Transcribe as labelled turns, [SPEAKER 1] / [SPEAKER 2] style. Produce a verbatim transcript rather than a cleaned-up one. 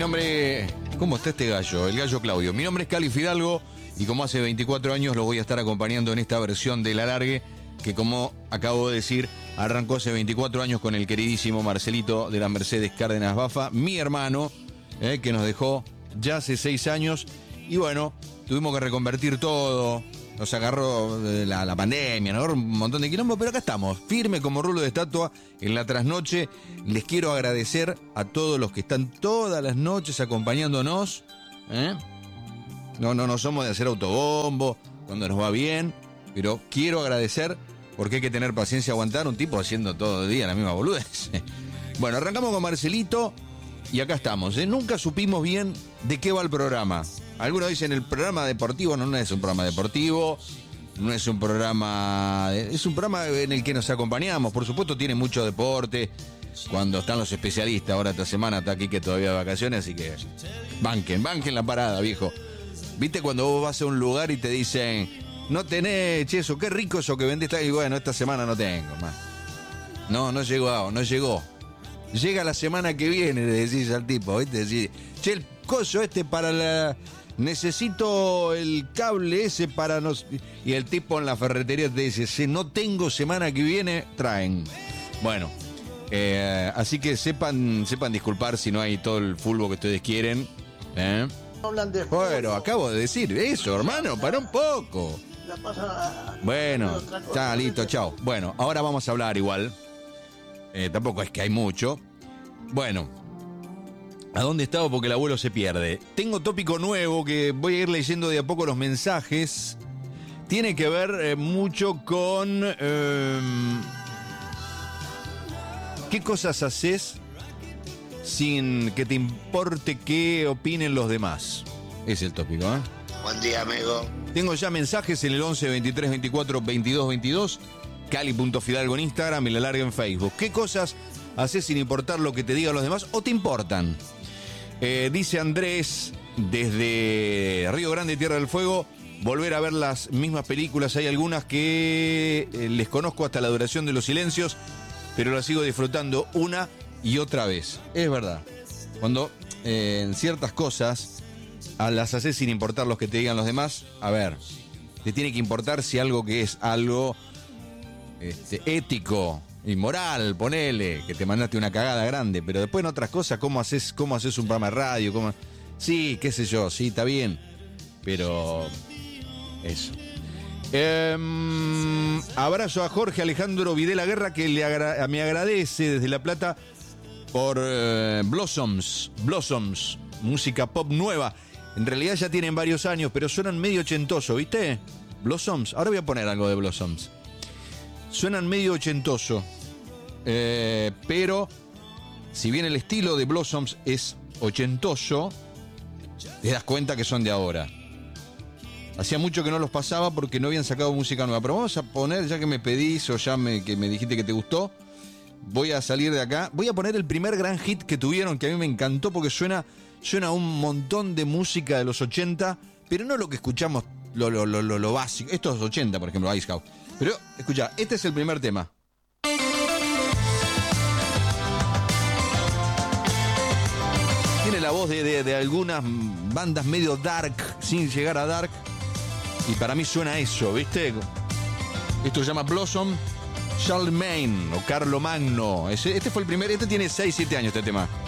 [SPEAKER 1] nombre... ¿Cómo está este gallo? El gallo Claudio. Mi nombre es Cali Fidalgo y como hace veinticuatro años los voy a estar acompañando en esta versión del alargue que, como acabo de decir, arrancó hace veinticuatro años con el queridísimo Marcelito de la Mercedes Cárdenas Bafa, mi hermano, eh, que nos dejó ya hace seis años. Y bueno, tuvimos que reconvertir todo. Nos agarró la, la pandemia, nos agarró un montón de quilombo, pero acá estamos, firme como rulo de estatua en la trasnoche. Les quiero agradecer a todos los que están todas las noches acompañándonos. ¿eh? No, no, no somos de hacer autobombo cuando nos va bien, pero quiero agradecer porque hay que tener paciencia, aguantar un tipo haciendo todo el día la misma boludez. Bueno, arrancamos con Marcelito y acá estamos. ¿eh? Nunca supimos bien de qué va el programa. Algunos dicen el programa deportivo. No, no es un programa deportivo, no es un programa... Es un programa en el que nos acompañamos. Por supuesto tiene mucho deporte cuando están los especialistas. Ahora esta semana está aquí que todavía de vacaciones, así que banquen, banquen la parada, viejo. ¿Viste cuando vos vas a un lugar y te dicen, no tenés, che, eso, qué rico eso que vendés? Y bueno, esta semana no tengo, man. No, no llegó, no llegó. Llega la semana que viene, le decís al tipo, ¿viste? Decís, che, el coso este para la... Necesito el cable ese para nos... Y el tipo en la ferretería te dice, si no tengo semana que viene, traen. Bueno, eh, así que sepan sepan disculpar si no hay todo el fútbol que ustedes quieren. ¿eh? Bueno, acabo de decir eso, hermano, para un poco. Bueno, está listo, chao. Bueno, ahora vamos a hablar igual. Eh, tampoco es que hay mucho. Bueno, ¿a dónde estaba? Porque el abuelo se pierde. Tengo tópico nuevo que voy a ir leyendo de a poco los mensajes. Tiene que ver eh, mucho con... Eh, ¿qué cosas haces sin que te importe qué opinen los demás? Es el tópico, ¿eh?
[SPEAKER 2] Buen día, amigo.
[SPEAKER 1] Tengo ya mensajes en el once, veintitrés, veinticuatro, veintidós, veintidós. Cali punto Fidalgo en Instagram y la larga en Facebook. ¿Qué cosas haces sin importar lo que te digan los demás o te importan? Eh, dice Andrés, desde Río Grande, Tierra del Fuego, volver a ver las mismas películas. Hay algunas que eh, les conozco hasta la duración de los silencios, pero las sigo disfrutando una y otra vez. Es verdad. Cuando eh, en ciertas cosas a las haces sin importar lo que te digan los demás, a ver, te tiene que importar si algo que es algo este, ético y moral, ponele, que te mandaste una cagada grande, pero después en otras cosas, ¿cómo haces, cómo haces un programa de radio? ¿Cómo? Sí, qué sé yo, sí, está bien, pero eso. Eh, abrazo a Jorge Alejandro Videla Guerra, que le agra- me agradece desde La Plata por eh, Blossoms, Blossoms, música pop nueva. En realidad ya tienen varios años, pero suenan medio ochentoso, ¿viste? Blossoms, ahora voy a poner algo de Blossoms. Suenan medio ochentoso, eh, pero si bien el estilo de Blossoms es ochentoso, te das cuenta que son de ahora. Hacía mucho que no los pasaba porque no habían sacado música nueva, pero vamos a poner, ya que me pedís o ya me, que me dijiste que te gustó, voy a salir de acá, voy a poner el primer gran hit que tuvieron, que a mí me encantó porque suena, suena un montón de música de los ochenta, pero no lo que escuchamos, lo, lo, lo, lo, lo básico. Esto es ochenta, por ejemplo, Ice House. Pero, escucha, este es el primer tema. Tiene la voz de, de, de algunas bandas medio dark, sin llegar a dark. Y para mí suena eso, ¿viste? Esto se llama Blossom Charlemagne o Carlo Magno. Este fue el primer, este tiene seis, siete años este tema.